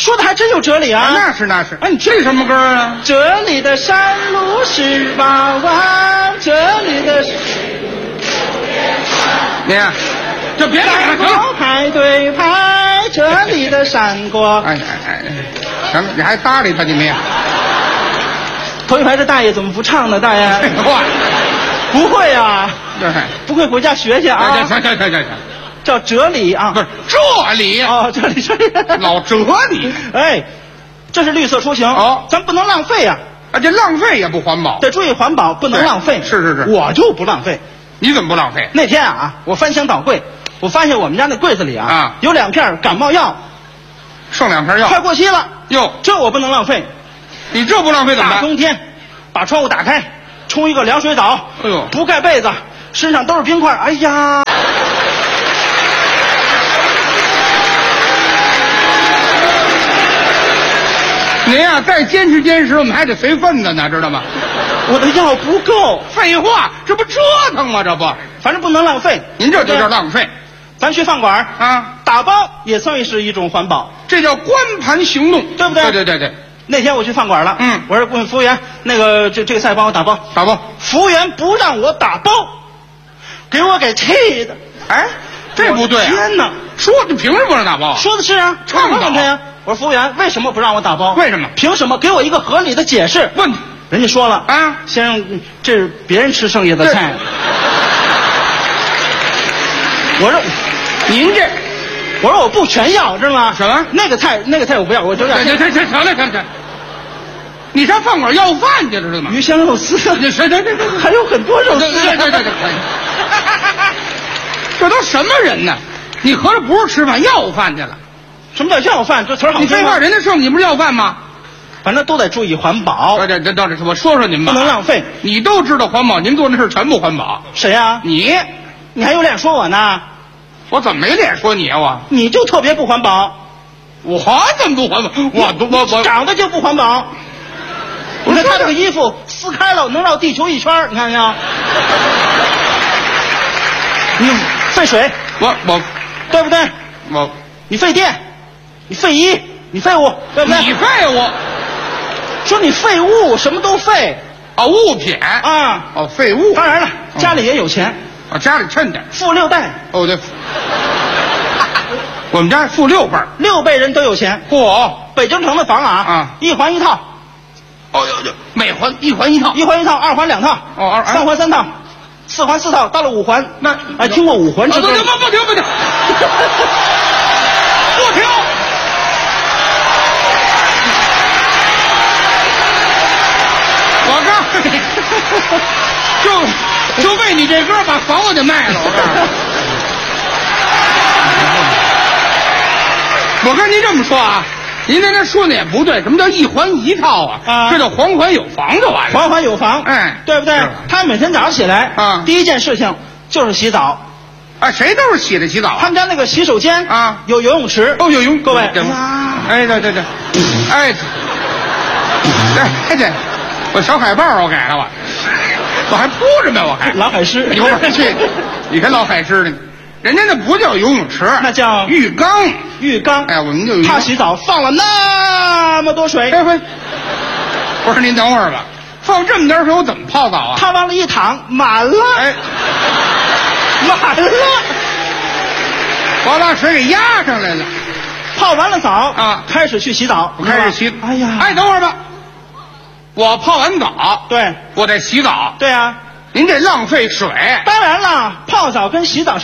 说的还真有哲理啊！ 那是。哎，你这什么歌啊？ 这里的山路18弯，这里的你看，就别来了，行了。 排队排，这里的闪过。 哎，行了，你还搭理他你没有？ 头一排的大爷怎么不唱呢？大爷， 废话， 不会啊， 对， 不会回家学去啊。 行， 叫哲理啊， 不是这里哦，这里老哲理。 哎，这是绿色出行哦， 咱不能浪费呀。 啊，这浪费也不环保， 得注意环保，不能浪费。 是， 我就不浪费。 你怎么不浪费？ 那天啊，我翻箱倒柜，我发现我们家那柜子里有2片感冒药， 剩2片药， 快过期了。 哟， 这我不能浪费。 你这不浪费怎么办？ 大冬天，把窗户打开，冲一个凉水澡。 哎呦， 不盖被子，身上都是冰块。哎呀！ 您呀，再坚持，我们还得随份子呢，知道吗？ 我的药不够。 废话，这不折腾吗？这不， 反正不能浪费。 您这就叫浪费。 咱去饭馆啊， 打包也算是一种环保， 这叫光盘行动， 对不对？ 对。 那天我去饭馆了，我说问服务员，那个这个菜帮我打包。服务员不让我打包，给我气的。 哎，这不对啊！ 天哪， 说你凭什么不让打包？ 说的是啊， 倡导他呀。我说服务员，为什么不让我打包？ 为什么？ 凭什么？给我一个合理的解释。 问人家说了啊， 先生，这是别人吃剩下的菜。我说您这， 我说我不全要，知道吗？ 什么？ 那个菜我不要，我就要。 行了，你上饭馆要饭去了是吗？ 鱼香肉丝， 这还有很多肉丝。 对，这都什么人呢？你合着不是吃饭要饭去了？ 什么叫要饭？这词儿好听吗？ 你废话，人家剩你不是要饭吗？ 反正都得注意环保。 这倒是，我说您吧， 不能浪费。 你都知道环保，您做那事全不环保。 谁呀？你还有脸说我呢？ 我怎么没脸说你啊？我你就特别不环保。 我怎么不环保？我长得就不环保。你看他这个衣服撕开了能绕地球1圈，你看见没有？你费水， 我对不对？你费电，你废衣，你废物，对不对？ 你废物， 说你废物，什么都废啊，物品啊， 废物。 当然了，家里也有钱啊，家里趁点， 富6代。 哦对，我们家富6辈 ，6辈人都有钱。 嚯， 北京城的房啊，1环1套。 哦哟，每环1环1套 ，1环1套，2环2套， 哦 3环3套，4环4套，到了5环，那听过5环之歌？ 不停！不停！我告诉你，就为你这歌把房子给卖了。我跟您这么说啊，您在那说的也不对。什么叫1环1套啊？这叫环环有房就完了。 环环有房， 哎， 对不对？他每天早上起来第一件事情就是洗澡。 啊，谁都是洗澡。 他们家那个洗手间有游泳池。 有泳， 各位。 哎，对，哎，对，我小海报我改了我还铺着呢，我还老海狮。 你看老海狮呢，人家那不叫游泳池， 那叫浴缸。哎，我们就他洗澡放了那么多水。 不是您等会儿吧，放这么点水我怎么泡澡啊？ 他往里一躺，满了。 哎。 满了， 我把水给压上来了。 泡完了澡开始去洗澡。 我开始洗。 哎呀， 哎，等会儿吧，我泡完澡， 对， 我得洗澡。 对啊， 您这浪费水。 当然了，泡澡跟洗澡